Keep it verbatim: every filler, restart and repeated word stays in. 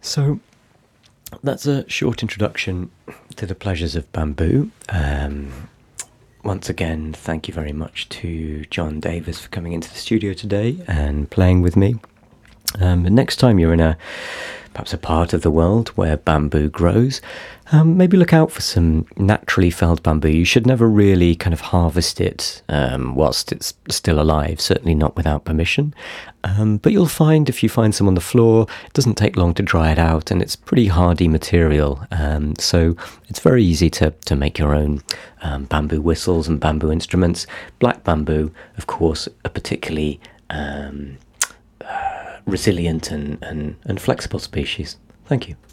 So that's a short introduction to the pleasures of bamboo. Um, once again, thank you very much to John Davis for coming into the studio today and playing with me. Um, and next time you're in a perhaps a part of the world where bamboo grows, um, maybe look out for some naturally felled bamboo. You should never really kind of harvest it um, whilst it's still alive, certainly not without permission. Um, but you'll find if you find some on the floor, it doesn't take long to dry it out, and it's pretty hardy material. Um, so it's very easy to, to make your own um, bamboo whistles and bamboo instruments. Black bamboo, of course, a particularly Um, resilient and, and, and flexible species. Thank you.